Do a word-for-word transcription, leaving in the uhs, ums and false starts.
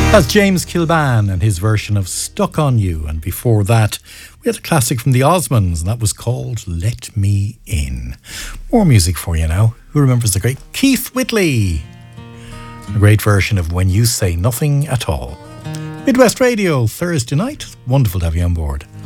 That's James Kilban and his version of Stuck on You. And before that, we had a classic from the Osmonds, and that was called Let Me In. More music for you now. Who remembers the great Keith Whitley? A great version of When You Say Nothing at All. Midwest Radio, Thursday night. Wonderful to have you on board.